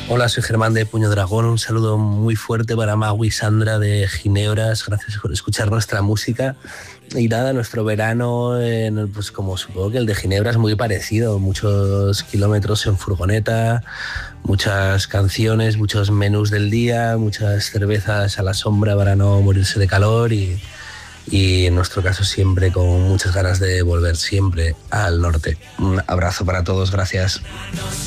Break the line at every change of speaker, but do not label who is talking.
Hola, soy Germán de Puño Dragón. Un saludo muy fuerte para Mau y Sandra de Ginebras. Gracias por escuchar nuestra música. Y nada, nuestro verano, pues como supongo que el de Ginebra es muy parecido. Muchos kilómetros en furgoneta, muchas canciones, muchos menús del día, muchas cervezas a la sombra para no morirse de calor y en nuestro caso siempre con muchas ganas de volver siempre al norte. Un abrazo para todos, gracias.